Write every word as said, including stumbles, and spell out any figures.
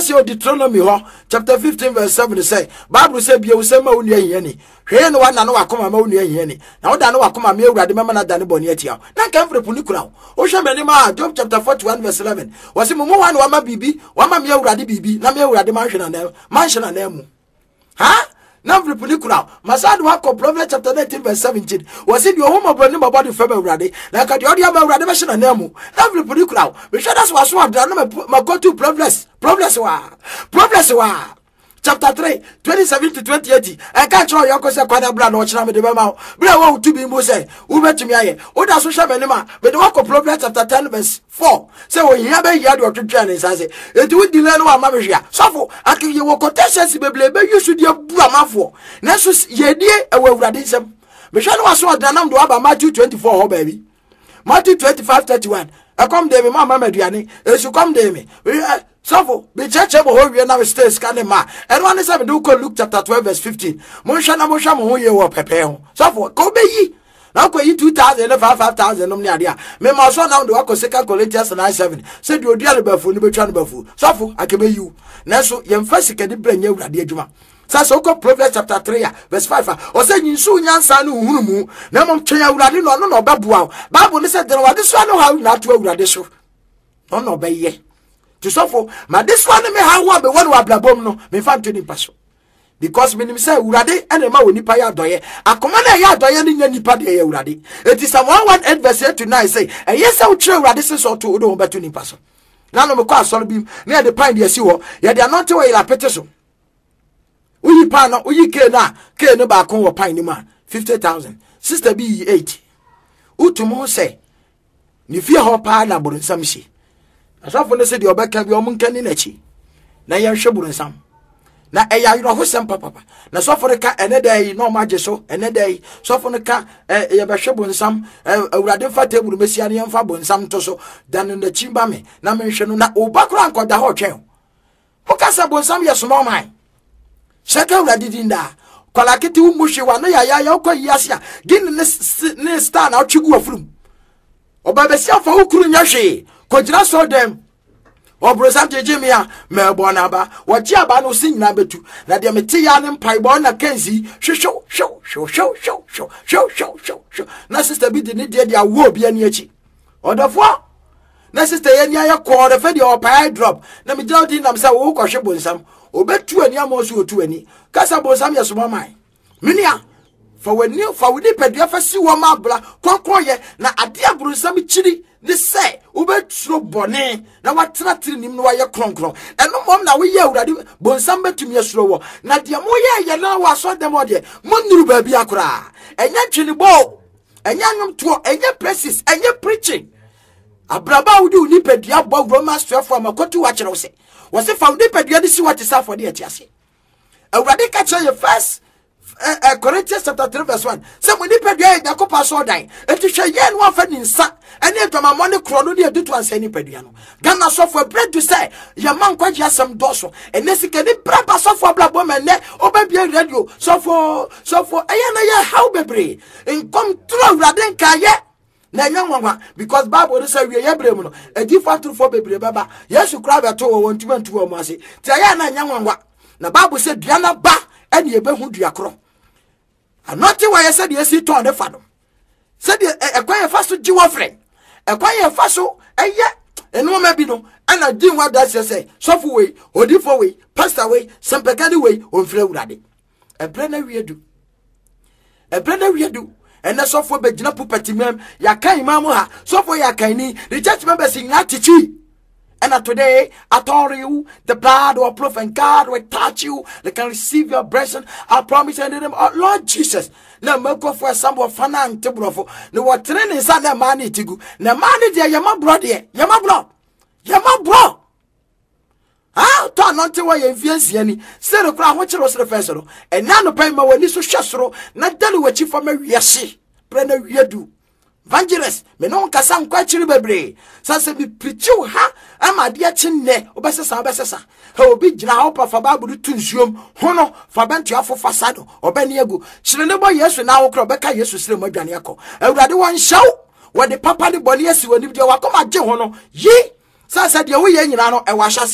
see Deuteronomy chapter fifteen verse seven say Bible say be say ma wonu ehia hwe no wa na no akoma ma wonu ehia ni na wo da no akoma me awurade mema na da ne boni atia na kan frepuni ni kura wo hwe me ni ma Job chapter forty-one verse eleven wase mo wa na wa ma bibi wa ma me awurade bibi na me awurade ma hwe na na ma hwe na na mu ha na frepuni kura masadu wa ko Proverbs chapter nineteen verse seventeen wase di ohuma boni ma body fema awurade na ka di odi ama awurade ma hwe na na mu na frepuni kura we hwe das waso adra na ma go to Proverbs Proverbs wa Proverbs wa chapter three twenty-seven to twenty-eight I can't show you cause kwada bra no chira me de bema bra wo to be mo say wo betumi aye wo da so hwe me ma be de wo ko Proverbs chapter ten verse four say wo hia be hia de otwetwa ne say e ti wo di le no wa ma me hwea sofo akiye wo quotations beble be yusu de bu amafo na so ye die e wo awurade nsem me hwe no wa so odanam do aba Matthew twenty-four ho baby Matthew twenty-five thirty-one e come de me ma ma maduane e su come de me Sofo, be church ebo ho wie na we stay scan ma. And one is seven do ko Luke chapter twelve verse fifteen. Mo hwa na mo hwa mo ho ye wo pepe ho. Sofo, ko be yi. Na ko yi two thousand and five thousand no ne ade a. Me ma so na do ko second Corinthians nine seven. Say do odia le bafu ni betwa no bafu. Sofo, akebe yi. Na so ye mfa sika de branya awurade adwuma. Sa so ko Proverbs chapter three verse five. O say nyinsu nyansa no hunu mu. Na mo twen awurade no no no babuwa. Bible ni say de wade so no ha na to awurade so. No no be ye. To suffer, but this one me how one be one wa blabom no me fan to nipa so because me nim say urade ene ma woni pa ya doye akoma na ya doye ni nya nipa de ya urade it is Psalm one eighteen verse eight to nine say e yes how true urade say so to do beto nipa so na no me kwa asoro bi na de pan de asi wo ye de anote we la pete so uyi pan no uyi ke na ke no ba kon wo pan ni ma fifty thousand sister be eight utumo say ni fie ho pa na boro nsam shi asafo ne se de obeka bi omunkani na chi na ye hwe buru nsam na eya yiro ho sem papa na sofo ne ka ene dai no ma so ene dai sofo ne ka ye be hwe buru nsam awurade fa teburu mesia ne yemfa buru nsam to so dan na chimba me na me hwe no na obakura ankoda ho twen ho kasa buru nsam ye small man shaka awurade dinda kola kiti wu muhwe wa no ya ya ya ko yiasia gin ne ne star na otwigu afurum oba be sia fa hokuru nya hwe Kojira so dem obrosam jejemia me bo na ba woji aba no sin na betu na de meti ya ne mpai bo na kanzi hwehwo hwo hwo hwo hwo hwo hwo hwo hwo na sister bi de ne de dia wo bia ne achi odofo na sister ye nia ya ko de fe de opai drop na me jira di nam say wo ko hwe bonsam obetu ani amoso otu ani kasa bonsam ye so man minia fa wani fa wani pedua fa si wo ma bla konkon ye na ade abronsam chiri ne say ubetro bone na watena tiri nim no waye kronkron eno mom na we ye awurade bonsam betumi asuro wo na de mo ye ye na wa so dem ode monuru ba bi akora enya twini bo enya nwom to enya praises enya preaching abraba wudi uni pedua bo Romans twelve amakotu wa kire wo se wo se fa wudi pedua de si what is for the atiase awurade ka kire ye first Uh, Corinthians chapter three verse one. Say when you pay the Yakoba so dying, it is a yen one for insa, and yet my money chrono near to answer any pediano. Gana so for bread to say, your man quite has some dorsal, and this can be proper so for black woman, or baby radio, so for so for ayana how baby, and come through Raden Kaya. Na young one because Bible say we are able a different to for baby baba. Yes, you cry at all one to one to one mercy. Tayana young one. Na Bible said Diana ba and ye be who diacro. And not why I said yes, he told the father. Said a quiet fast to Jew friend. A quiet faso, and yet, and no maybe no, and I didn't want that say, soft way, or different way, pastor way, some pecado way, or flow daddy. A planner we do. A planner we do. And the software be jina pupati mem, ya kai mamuha, software ya kaini, the church members sing attitude. And today, I told you, the blood or proof and God will touch you. They can receive your blessing. I promise you in the name of Lord Jesus. Now, make for some of fun and table. No, what training is on the money to go. The money there, you're my brother. You're my bro. You're my bro. Ah, turn on to why you influence any. Say the crowd, what you was the first. And now the payment when this was just so. Not tell you what you for me, yes, Brenda, you do. Evangelist, me no kasa nkwa chiri bebre. Sanse bi preachu ha ama de chinne obesesa obesesa. Ha obi gina ho pa fa Bible tu nsuom hono fa bentu afo fasado obani egu. Chire ne bo Yesu na wo kro beka Yesu sire mo adwane akọ. Awurade won hyew wo de papa de boni asi woni de wakoma gye hono. Yi sanse de wo ye nyina no e wa